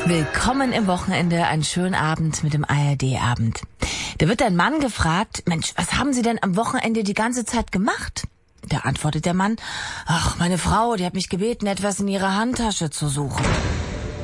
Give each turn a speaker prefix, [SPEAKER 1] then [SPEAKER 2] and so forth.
[SPEAKER 1] Willkommen im Wochenende, einen schönen Abend mit dem ARD-Abend. Da wird ein Mann gefragt, Mensch, was haben Sie denn am Wochenende die ganze Zeit gemacht? Da antwortet der Mann, ach, meine Frau, die hat mich gebeten, etwas in ihrer Handtasche zu suchen.